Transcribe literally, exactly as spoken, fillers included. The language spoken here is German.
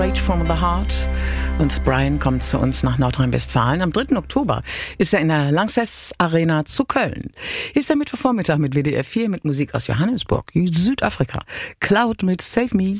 Straight from the Heart. Und Brian kommt zu uns nach Nordrhein-Westfalen. Am dritten Oktober ist er in der Lanxess Arena zu Köln. Ist er Mittwochvormittag mit W D R vier mit Musik aus Johannesburg, Südafrika. Cloud mit Save Me.